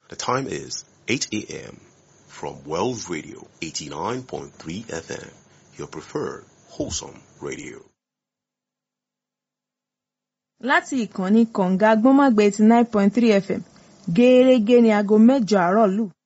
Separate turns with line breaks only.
The time is 8 a.m. from Wells Radio 89.3 FM, your preferred wholesome radio.
Láti ìkànnì Kọ̀ǹga Gbọ́nmágbé 89.3 FM, gẹ́rẹ́gẹ́ ni aago 8 àárọ̀ lù.